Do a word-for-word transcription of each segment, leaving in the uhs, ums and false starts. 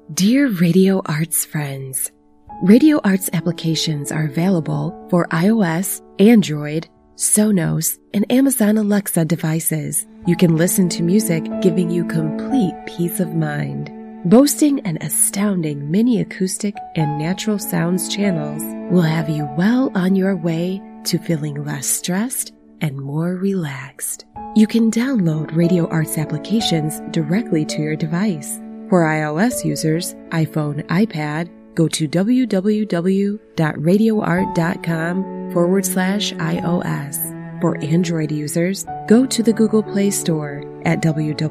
Dear Radio Arts friends, Radio Arts applications are available for iOS, Android, Sonos, and Amazon Alexa devices. You can listen to music giving you complete peace of mind. Boasting an astounding mini acoustic and natural sounds channels will have you well on your way to feeling less stressed and more relaxed. You can download Radio Arts applications directly to your device. For iOS users, iPhone, iPad, go to www.radioart.com forward slash iOS. For Android users, go to the Google Play Store at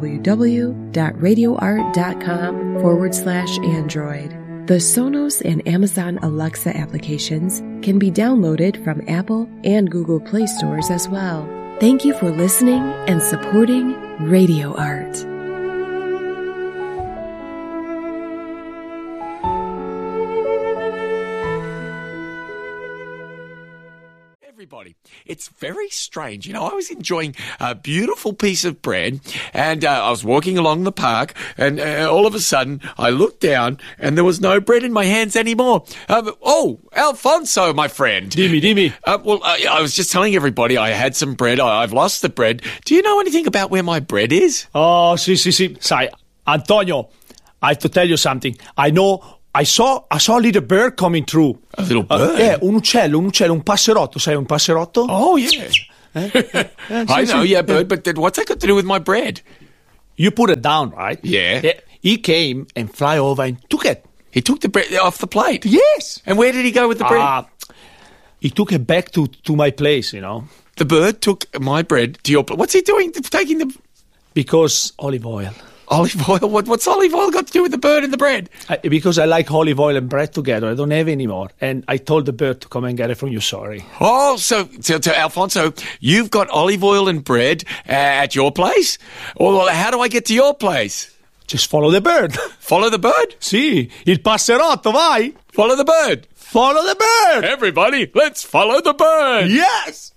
www.radioart.com forward slash Android. The Sonos and Amazon Alexa applications can be downloaded from Apple and Google Play stores as well. Thank you for listening and supporting Radio Art. Everybody. It's very strange. You know, I was enjoying a beautiful piece of bread and uh, I was walking along the park and uh, all of a sudden I looked down and there was no bread in my hands anymore. Uh, oh, Alfonso, my friend. Dimmi, dimmi. Uh, well, I, I was just telling everybody I had some bread. I, I've lost the bread. Do you know anything about where my bread is? Oh, sì, sì, sì. Sai, Antonio, I have to tell you something. I know... I saw I saw a little bird coming through. A little bird? Uh, yeah, un uccello, un uccello, un passerotto. Sai un passerotto? Oh, yeah. Eh? yeah I know, yeah, bird, but then what's that got to do with my bread? You put it down, right? Yeah. yeah. He came and fly over and took it. He took the bread off the plate? Yes. And where did he go with the bread? Uh, he took it back to, to my place, you know. The bird took my bread to your place. What's he doing, taking the... Because olive oil. Olive oil? What, what's olive oil got to do with the bird and the bread? I, because I like olive oil and bread together. I don't have any more. And I told the bird to come and get it from you, sorry. Oh, so, so, so Alfonso, you've got olive oil and bread uh, at your place? Well, how do I get to your place? Just follow the bird. Follow the bird? Sì, il passerotto, vai. Follow the bird. Follow the bird. Everybody, let's follow the bird. Yes.